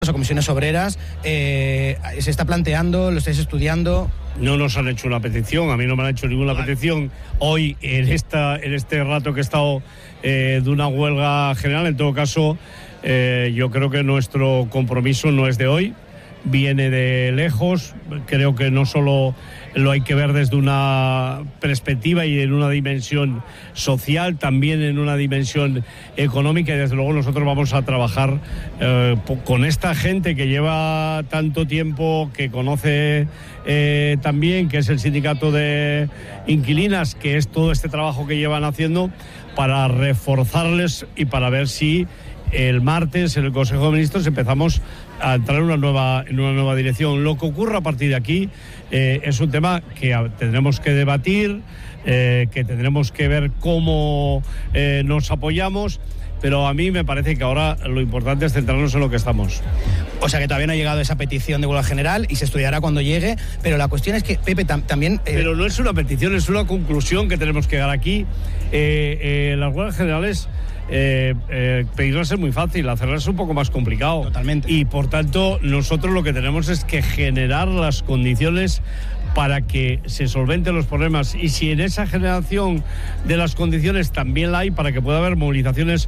o comisiones obreras, ¿se está planteando, lo estáis estudiando? No nos han hecho una petición, a mí no me han hecho ninguna petición hoy en este rato que he estado de una huelga general. En todo caso, yo creo que nuestro compromiso no es de hoy, viene de lejos. Creo que no solo lo hay que ver desde una perspectiva y en una dimensión social, también en una dimensión económica, y desde luego nosotros vamos a trabajar con esta gente que lleva tanto tiempo, que conoce también, que es el sindicato de inquilinas, que es todo este trabajo que llevan haciendo, para reforzarles y para ver si el martes en el Consejo de Ministros empezamos a entrar en una nueva dirección. Lo que ocurra a partir de aquí es un tema que tendremos que debatir, que tendremos que ver cómo nos apoyamos, pero a mí me parece que ahora lo importante es centrarnos en lo que estamos. O sea que todavía no ha llegado esa petición de huelga general y se estudiará cuando llegue, pero la cuestión es que, Pepe, también... Pero no es una petición, es una conclusión que tenemos que dar aquí. Las huelgas generales... pedirlas es muy fácil, hacerlas es un poco más complicado. Totalmente. Y por tanto nosotros lo que tenemos es que generar las condiciones para que se solventen los problemas, y si en esa generación de las condiciones también la hay para que pueda haber movilizaciones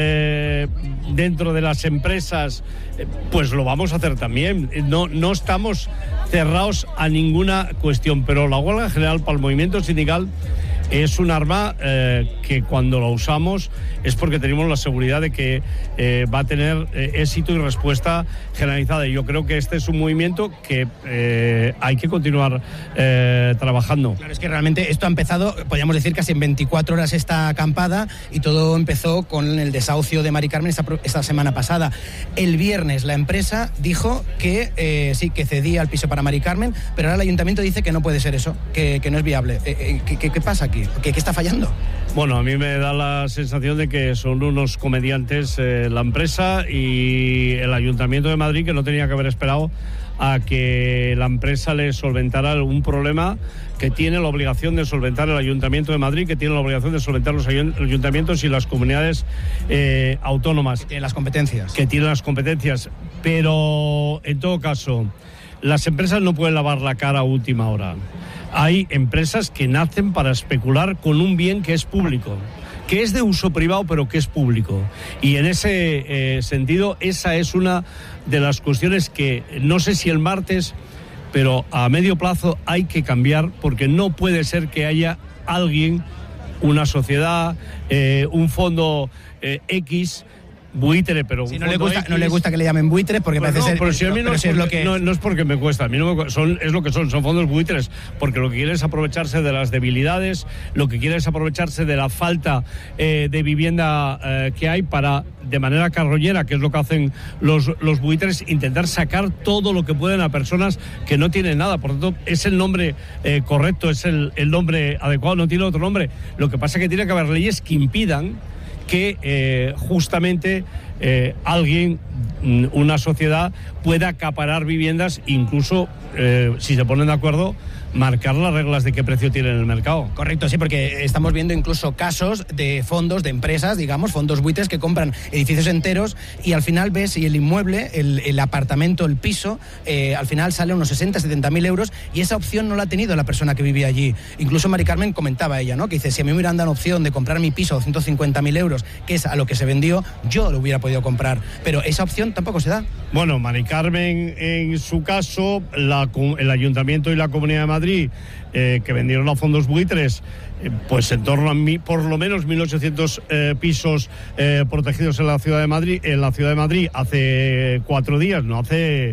dentro de las empresas, pues lo vamos a hacer también. No estamos cerrados a ninguna cuestión, pero la huelga general para el movimiento sindical es un arma que cuando la usamos es porque tenemos la seguridad de que va a tener éxito y respuesta generalizada. Y yo creo que este es un movimiento que hay que continuar trabajando. Claro, es que realmente esto ha empezado, podríamos decir, casi en 24 horas esta acampada, y todo empezó con el desahucio de Mari Carmen esta semana pasada. El viernes la empresa dijo que sí, que cedía el piso para Mari Carmen, pero ahora el ayuntamiento dice que no puede ser eso, que no es viable. ¿Qué pasa aquí? ¿Qué está fallando? Bueno, a mí me da la sensación de que son unos comediantes la empresa y el Ayuntamiento de Madrid, que no tenía que haber esperado a que la empresa le solventara un problema que tiene la obligación de solventar el Ayuntamiento de Madrid, que tiene la obligación de solventar los ayuntamientos y las comunidades autónomas. Que tienen las competencias. Que tienen las competencias. Pero, en todo caso, las empresas no pueden lavar la cara a última hora. Hay empresas que nacen para especular con un bien que es público, que es de uso privado, pero que es público. Y en ese sentido, esa es una de las cuestiones que no sé si el martes, pero a medio plazo hay que cambiar, porque no puede ser que haya alguien, una sociedad, un fondo X, buitre, pero si no le gusta que le llamen buitre, porque pues parece ser... Pero si a mí no es porque me cuesta, a mí no me, es lo que son fondos buitres, porque lo que quieren es aprovecharse de las debilidades, lo que quieren es aprovecharse de la falta de vivienda que hay para, de manera carroñera, que es lo que hacen los buitres, intentar sacar todo lo que pueden a personas que no tienen nada. Por tanto, es el nombre correcto, es el nombre adecuado, no tiene otro nombre. Lo que pasa es que tiene que haber leyes que impidan que justamente alguien, una sociedad, pueda acaparar viviendas, incluso si se ponen de acuerdo, marcar las reglas de qué precio tiene en el mercado. Correcto, sí, porque estamos viendo incluso casos de fondos, de empresas, digamos, fondos buitres que compran edificios enteros, y al final ves y el inmueble, el apartamento, el piso, al final sale unos 60-70 mil euros, y esa opción no la ha tenido la persona que vivía allí. Incluso Mari Carmen comentaba ella, ¿no?, que dice, si a mí me hubieran dado opción de comprar mi piso a 150.000 euros, que es a lo que se vendió, yo lo hubiera podido comprar, pero esa opción tampoco se da. Bueno, Mari Carmen, en su caso, el Ayuntamiento y la Comunidad de Madrid, que vendieron a fondos buitres, pues en torno a por lo menos 1.800 pisos protegidos en la Ciudad de Madrid, hace 4 días, no hace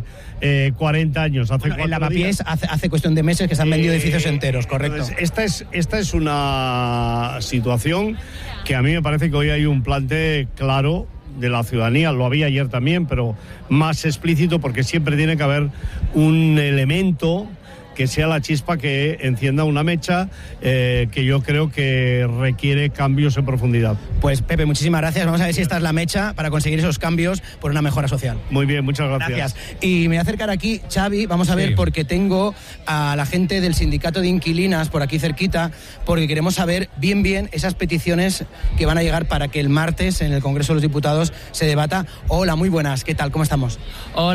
40 años. En Lavapiés hace cuestión de meses que se han vendido edificios enteros, correcto. Entonces, esta es una situación que a mí me parece que hoy hay un plante claro de la ciudadanía. Lo había ayer también, pero más explícito, porque siempre tiene que haber un elemento que sea la chispa que encienda una mecha que yo creo que requiere cambios en profundidad. Pues Pepe, muchísimas gracias. Vamos a ver si esta es la mecha para conseguir esos cambios por una mejora social. Muy bien, muchas gracias. Y me voy a acercar aquí, Xavi, vamos a ver, porque tengo a la gente del sindicato de inquilinas por aquí cerquita, porque queremos saber bien esas peticiones que van a llegar para que el martes en el Congreso de los Diputados se debata. Hola, muy buenas, ¿qué tal? ¿Cómo estamos? Hola.